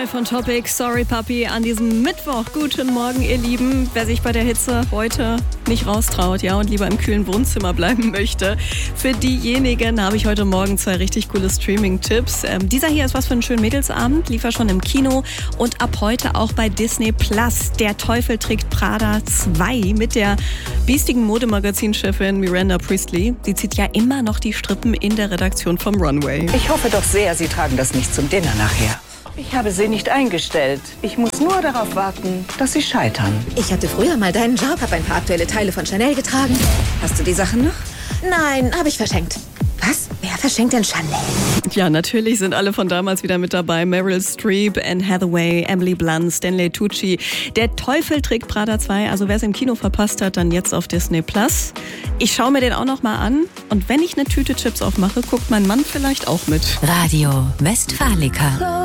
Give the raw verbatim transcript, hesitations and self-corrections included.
neu von Topic, Sorry Puppy, an diesem Mittwoch. Guten Morgen, ihr Lieben. Wer sich bei der Hitze heute nicht raustraut, ja, und lieber im kühlen Wohnzimmer bleiben möchte, für diejenigen habe ich heute Morgen zwei richtig coole Streaming-Tipps. Ähm, dieser hier ist was für einen schönen Mädelsabend, lief er schon im Kino und ab heute auch bei Disney Plus. Der Teufel trägt Prada zwei mit der biestigen Modemagazinchefin Miranda Priestley. Sie zieht ja immer noch die Strippen in der Redaktion vom Runway. Ich hoffe doch sehr, Sie tragen das nicht zum Dinner nachher. Ich habe Sie nicht eingestellt. Ich muss nur darauf warten, dass Sie scheitern. Ich hatte früher mal deinen Job, habe ein paar aktuelle Teile von Chanel getragen. Hast du die Sachen noch? Nein, habe ich verschenkt. Was? Wer verschenkt denn Chanel? Ja, natürlich sind alle von damals wieder mit dabei. Meryl Streep, Anne Hathaway, Emily Blunt, Stanley Tucci. Der Teufel trägt Prada zwei. Also wer es im Kino verpasst hat, dann jetzt auf Disney Plus. Ich schaue mir den auch noch mal an. Und wenn ich eine Tüte Chips aufmache, guckt mein Mann vielleicht auch mit. Radio Westfalica.